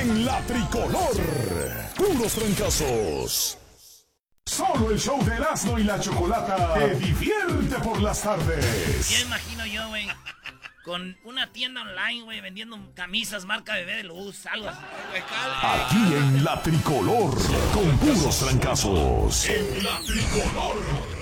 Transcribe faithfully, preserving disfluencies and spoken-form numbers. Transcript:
en la tricolor. Puros trancazos. Solo el show de Erasmo y la Chocolata te divierte por las tardes. Ya imagino yo, güey, con una tienda online, güey, vendiendo camisas marca Bebé de Luz, algo así. Aquí en la tricolor, con puros trancazos. En la tricolor.